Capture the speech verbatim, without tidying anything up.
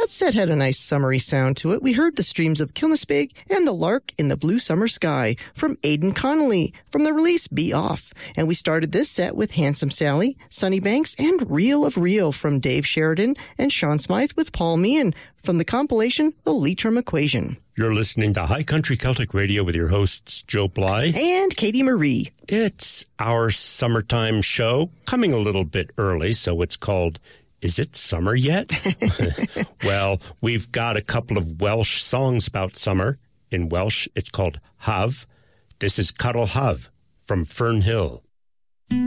That set had a nice summery sound to it. We heard the streams of Kilnaspig and the lark in the blue summer sky from Aidan Connolly from the release Be Off. And we started this set with Handsome Sally, Sunny Banks, and Reel of Rio from Dave Sheridan and Sean Smythe with Paul Meehan from the compilation The Leitrim Equation. You're listening to High Country Celtic Radio with your hosts Joe Bly and Katie Marie. It's our summertime show, coming a little bit early, so it's called Is It Summer Yet? Well, we've got a couple of Welsh songs about summer. In Welsh, it's called Hav. This is Cuddle Hav from Fernhill.